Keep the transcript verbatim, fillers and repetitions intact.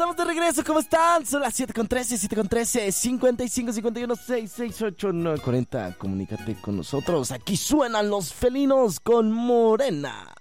estamos de regreso, ¿cómo están? Son las siete con trece, siete con trece, cincuenta y cinco, cincuenta y uno, sesenta y seis, sesenta y ocho, nueve cuarenta. Comunícate con nosotros, aquí suenan Los Felinos con Morena.